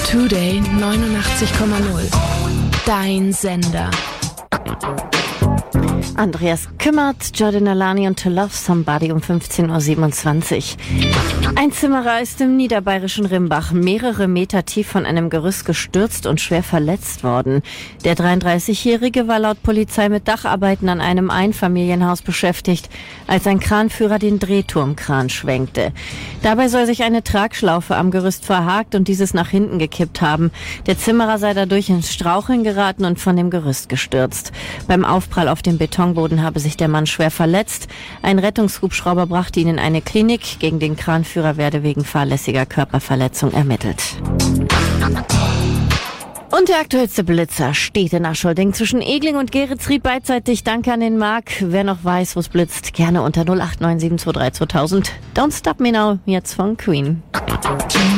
Today 89,0. Dein Sender. Andreas Kümmert, Jordan Alani und To Love Somebody um 15.27 Uhr. Ein Zimmerer ist im niederbayerischen Rimbach mehrere Meter tief von einem Gerüst gestürzt und schwer verletzt worden. Der 33-Jährige war laut Polizei mit Dacharbeiten an einem Einfamilienhaus beschäftigt, als ein Kranführer den Drehturmkran schwenkte. Dabei soll sich eine Tragschlaufe am Gerüst verhakt und dieses nach hinten gekippt haben. Der Zimmerer sei dadurch ins Straucheln geraten und von dem Gerüst gestürzt. Beim Aufprall auf dem Betonboden habe sich der Mann schwer verletzt. Ein Rettungshubschrauber brachte ihn in eine Klinik. Gegen den Kranführer werde wegen fahrlässiger Körperverletzung ermittelt. Und der aktuellste Blitzer steht in Ascholding zwischen Egling und Geretsried beidseitig. Danke an den Marc. Wer noch weiß, wo es blitzt, gerne unter 089723 2000. Don't Stop Me Now, jetzt von Queen.